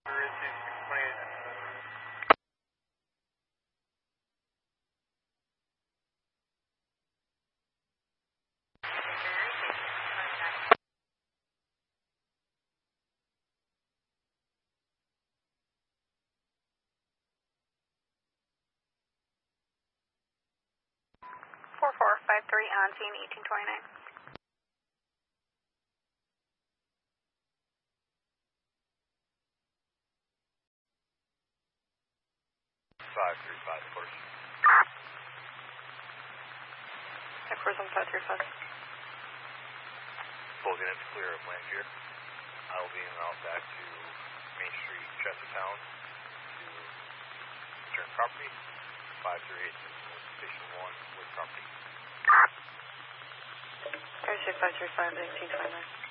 4453 on scene 1829. 535, of course. Of course, on 535. Closing in to clear of Lanphier. I will be in and out back to Main Street, Chestertown, to return property. 538, Station 1 with property. I would say 535 to 1829.